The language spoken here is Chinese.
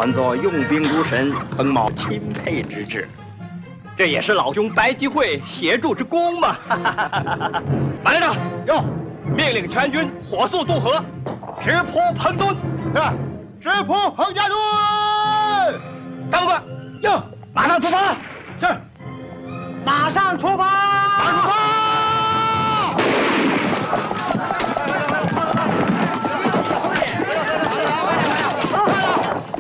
传作用兵如神，彭某钦佩之至。这也是老兄白吉会协助之功嘛。马连长， 哟， 命令全军火速渡河，直扑彭墩。 是，直扑彭家墩。 张官， 哟，马上出发。是，马上出发。 马上出发。